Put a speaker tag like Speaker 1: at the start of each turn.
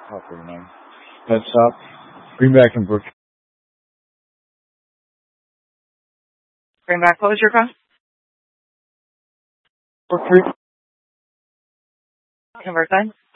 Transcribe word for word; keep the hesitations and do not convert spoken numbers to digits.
Speaker 1: Oh, thirty-nine. Pet stop. Greenback and Brook.
Speaker 2: Greenback, what was your car?
Speaker 1: Brook Creek.
Speaker 2: Convert time.